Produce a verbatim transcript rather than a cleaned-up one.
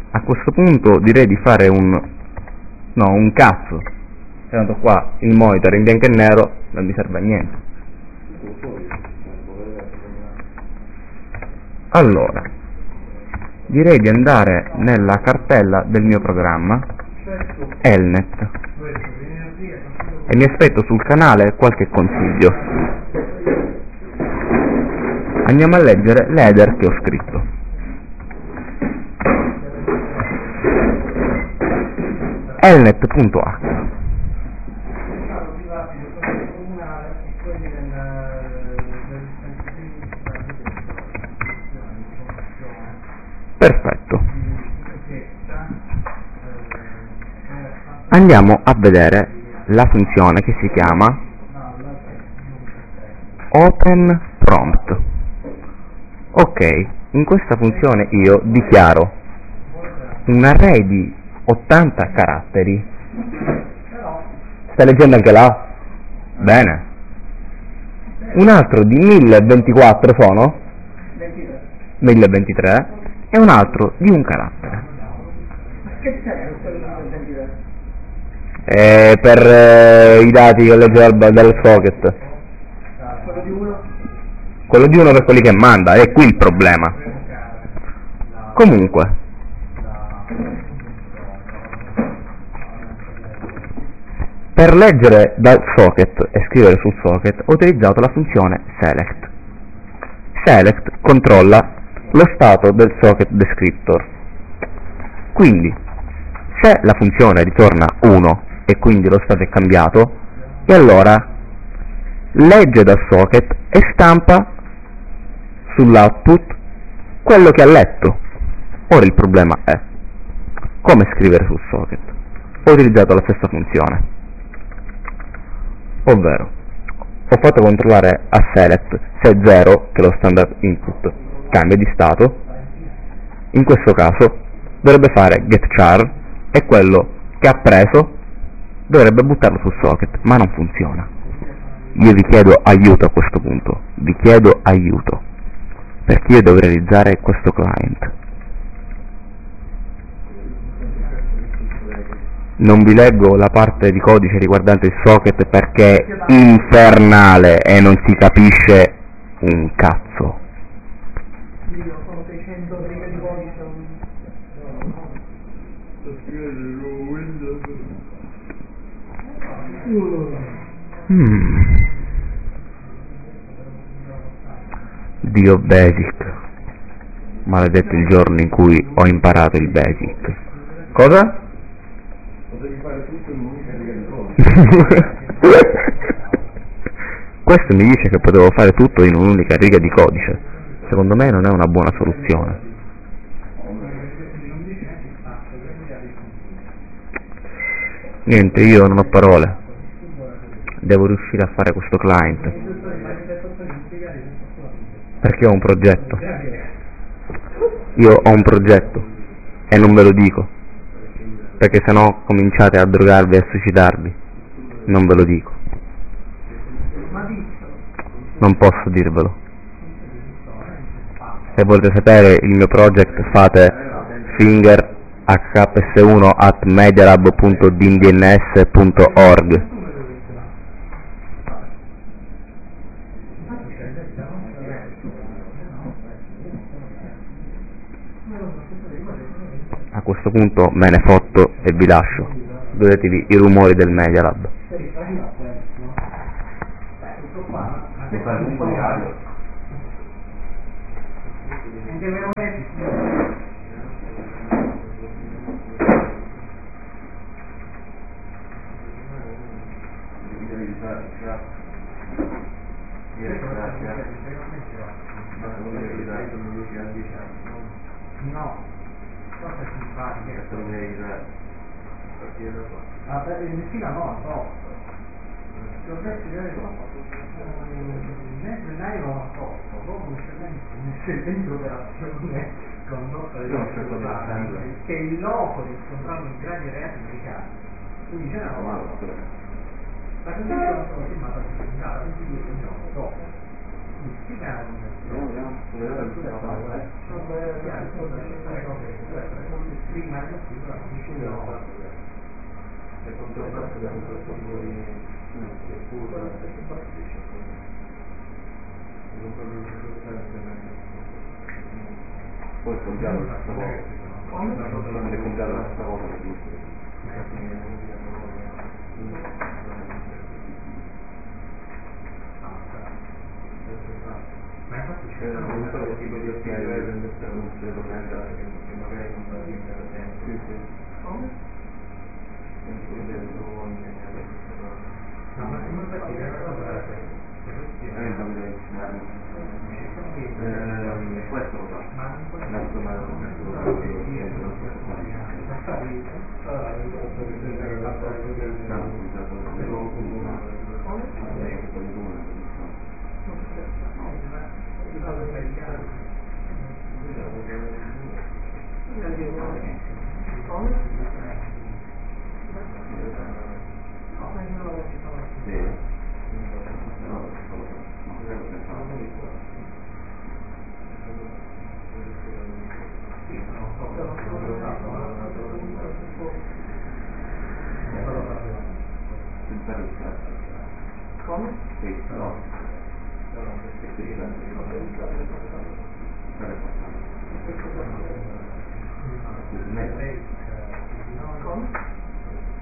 A questo punto direi di fare un no, un cazzo. Tanto qua il monitor in bianco e nero non mi serve a niente. Allora, direi di andare nella cartella del mio programma Elnet e mi aspetto sul canale qualche consiglio. Andiamo a leggere l'header che ho scritto. Elnet.h. Perfetto. Andiamo a vedere la funzione che si chiama Open Prompt. Ok, in questa funzione io dichiaro un array di ottanta caratteri. Stai leggendo anche là? Bene. Un altro di mille ventiquattro sono? mille ventitré e un altro di un carattere. Che serve quello mille ventitré? Eh, per eh, i dati che legge dal, dal socket. Quello di uno? Quello di uno per quelli che manda, è qui il problema. Comunque, per leggere dal socket e scrivere sul socket ho utilizzato la funzione select. Select controlla lo stato del socket descriptor. Quindi, se la funzione ritorna uno e quindi lo stato è cambiato, e allora legge dal socket e stampa sull'output quello che ha letto. Ora il problema è come scrivere sul socket. Ho utilizzato la stessa funzione, ovvero ho fatto controllare a select se zero, che è lo standard input, cambia di stato. In questo caso dovrebbe fare getChar e quello che ha preso dovrebbe buttarlo sul socket, ma non funziona. Io vi chiedo aiuto a questo punto, vi chiedo aiuto, perché io devo realizzare questo client. Non vi leggo la parte di codice riguardante il socket perché è infernale e non si capisce un cazzo. Io sono seicento righe di codice. Hmm. Dio Basic. Maledetto il giorno in cui ho imparato il Basic. Cosa? Potevi fare tutto in un'unica riga di codice. Questo mi dice che potevo fare tutto in un'unica riga di codice. Secondo me non è una buona soluzione. Niente, io non ho parole. Devo riuscire a fare questo client. Perché ho un progetto. Io ho un progetto e non ve lo dico. Perché sennò cominciate a drogarvi e a suicidarvi. Non ve lo dico. Non posso dirvelo. Se volete sapere il mio project fate finger h k s uno at medialab punto dindns punto org. A questo punto me ne fotto e vi lascio. Godetevi i rumori del Media Lab. Mi fai un po' di radio. Devi fare già. No, cosa simpatica. Ah, beh, in fila no, a posto. Ti ho detto che nel gennaio non a posto, dopo l'eccellente operazione condotta dal che è il loco riscontrato in grandi reati americani. Quindi c'era una mano. La condizione è stata firmata pubblicata ventidue giorni dopo. attiva la commissione. È controllato da un tipo di pura poi è compiato la stessa cosa. Come è compiato la stessa cosa per tutti. Ma infatti c'è un solo tipo di attività per un certo che magari non fa niente da tempo. Sì, sì. Come? No, ma come infatti è una cosa questo lo fa. L'altro ma come? Sì, no. Come?